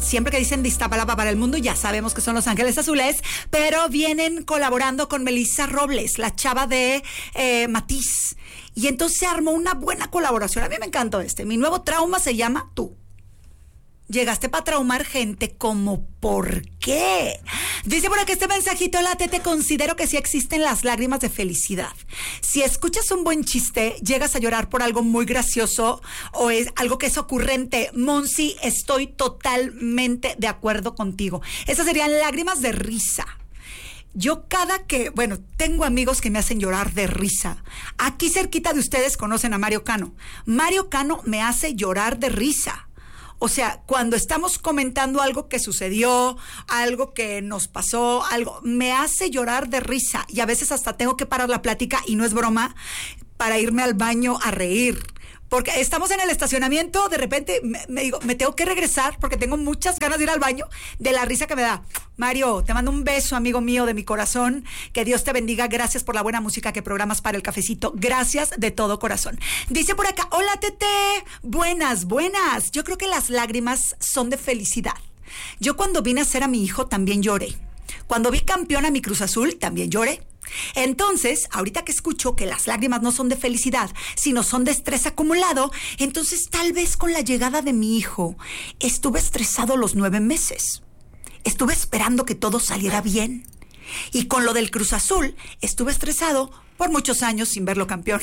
siempre que dicen de Iztapalapa para el mundo, ya sabemos que son Los Ángeles Azules, pero vienen colaborando con Melissa Robles, la chava de Matiz. Y entonces se armó una buena colaboración. A mí me encantó Mi nuevo trauma se llama Tú. Llegaste para traumar gente, ¿como por qué? Dice por aquí este mensajito, la Tete, considero que sí existen las lágrimas de felicidad. Si escuchas un buen chiste, llegas a llorar por algo muy gracioso o es algo que es ocurrente. Monsi, estoy totalmente de acuerdo contigo. Esas serían lágrimas de risa. Yo tengo amigos que me hacen llorar de risa. Aquí cerquita de ustedes conocen a Mario Cano. Mario Cano me hace llorar de risa. O sea, cuando estamos comentando algo que sucedió, algo que nos pasó, algo, me hace llorar de risa. Y a veces hasta tengo que parar la plática, y no es broma, para irme al baño a reír. Porque estamos en el estacionamiento, de repente me tengo que regresar porque tengo muchas ganas de ir al baño de la risa que me da. Mario, te mando un beso, amigo mío, de mi corazón. Que Dios te bendiga. Gracias por la buena música que programas para el cafecito. Gracias de todo corazón. Dice por acá, hola Tete, buenas. Yo creo que las lágrimas son de felicidad. Yo cuando vine a ser a mi hijo también lloré. Cuando vi campeón a mi Cruz Azul también lloré. Entonces, ahorita que escucho que las lágrimas no son de felicidad, sino son de estrés acumulado, entonces tal vez con la llegada de mi hijo estuve estresado los 9 meses. Estuve esperando que todo saliera bien. Y con lo del Cruz Azul, estuve estresado por muchos años sin verlo campeón.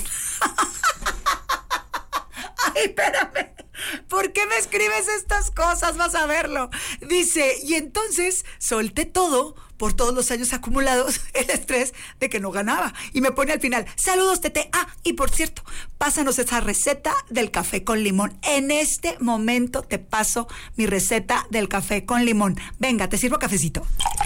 Ay, espérame. ¿Por qué me escribes estas cosas? Vas a verlo. Dice, y entonces solté todo por todos los años acumulados, el estrés de que no ganaba. Y me pone al final, saludos Tete. Y por cierto, pásanos esa receta del café con limón. En este momento te paso mi receta del café con limón. Venga, te sirvo cafecito.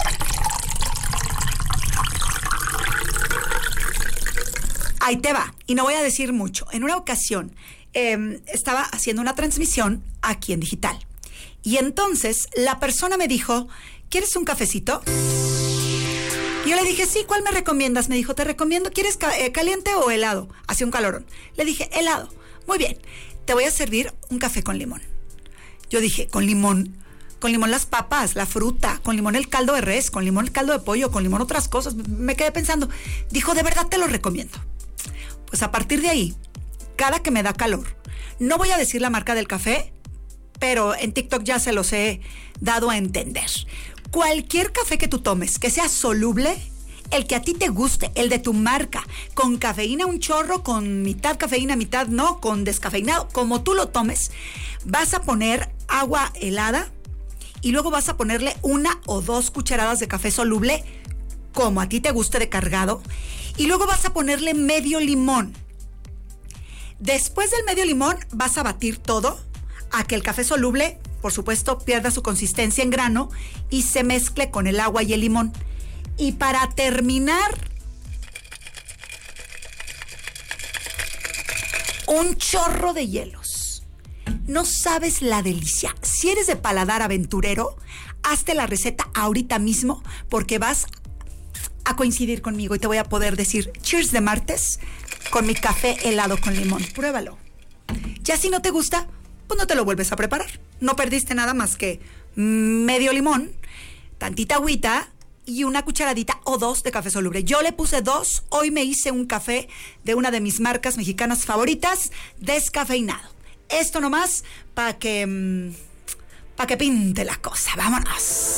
Ahí te va. Y no voy a decir mucho. En una ocasión estaba haciendo una transmisión aquí en digital. Y entonces la persona me dijo, ¿quieres un cafecito? Y yo le dije, sí, ¿cuál me recomiendas? Me dijo, te recomiendo, ¿quieres caliente o helado? Hacía un calorón. Le dije, helado. Muy bien, te voy a servir un café con limón. Yo dije, con limón las papas, la fruta, con limón el caldo de res, con limón el caldo de pollo, con limón otras cosas. Me quedé pensando. Dijo, de verdad te lo recomiendo. Pues a partir de ahí, cada que me da calor, no voy a decir la marca del café, pero en TikTok ya se los he dado a entender. Cualquier café que tú tomes, que sea soluble, el que a ti te guste, el de tu marca, con cafeína un chorro, con mitad cafeína, mitad no, con descafeinado, como tú lo tomes, vas a poner agua helada y luego vas a ponerle 1 o 2 cucharadas de café soluble, como a ti te guste de cargado, y luego vas a ponerle medio limón. Después del medio limón vas a batir todo a que el café soluble, por supuesto, pierda su consistencia en grano y se mezcle con el agua y el limón. Y para terminar, un chorro de hielos. No sabes la delicia. Si eres de paladar aventurero, hazte la receta ahorita mismo porque vas a coincidir conmigo y te voy a poder decir cheers de martes con mi café helado con limón. Pruébalo. Ya si no te gusta, pues no te lo vuelves a preparar. No perdiste nada más que medio limón, tantita agüita y 1 cucharadita o 2 de café soluble. Yo le puse 2. Hoy me hice un café de una de mis marcas mexicanas favoritas, descafeinado. Esto nomás para que pinte la cosa. Vámonos.